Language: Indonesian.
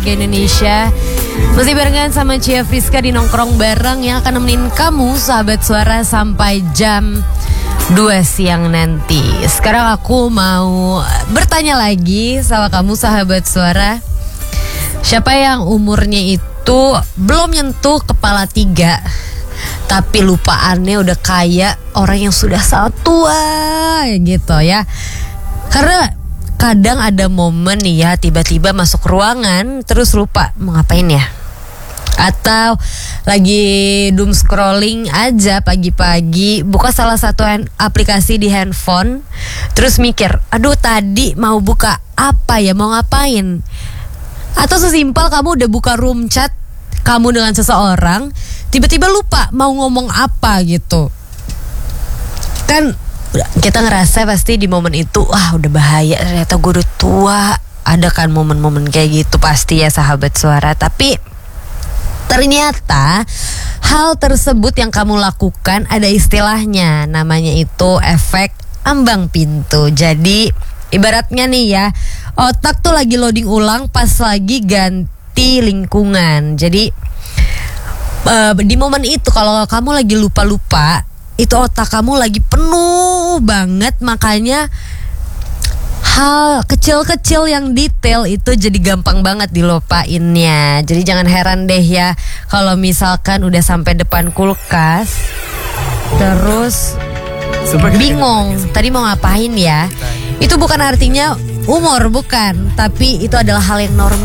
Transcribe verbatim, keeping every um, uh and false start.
Indonesia. Masih barengan sama Cia Friska di Nongkrong Bareng yang akan nemenin kamu sahabat suara sampai jam dua siang nanti. Sekarang aku mau bertanya lagi sama kamu sahabat suara. Siapa yang umurnya itu belum nyentuh kepala tiga, tapi lupaannya udah kayak orang yang sudah sangat tua gitu ya. Karena kadang ada momen nih ya, tiba-tiba masuk ruangan terus lupa mau ngapain ya. Atau lagi doom scrolling aja pagi-pagi, buka salah satu aplikasi di handphone, terus mikir, aduh tadi mau buka apa ya, mau ngapain. Atau sesimpel kamu udah buka room chat kamu dengan seseorang, tiba-tiba lupa mau ngomong apa gitu. Kan kita ngerasa pasti di momen itu, wah udah bahaya, ternyata gue udah tua. Ada kan momen-momen kayak gitu pasti ya sahabat suara. Tapi ternyata hal tersebut yang kamu lakukan ada istilahnya, namanya itu efek ambang pintu. Jadi ibaratnya nih ya, otak tuh lagi loading ulang pas lagi ganti lingkungan. Jadi uh, di momen itu kalau kamu lagi lupa-lupa, itu otak kamu lagi penuh banget, makanya hal kecil-kecil yang detail itu jadi gampang banget dilupainnya. Jadi jangan heran deh ya kalau misalkan udah sampai depan kulkas terus bingung tadi mau ngapain ya. Itu bukan artinya umur, bukan, tapi itu adalah hal yang normal.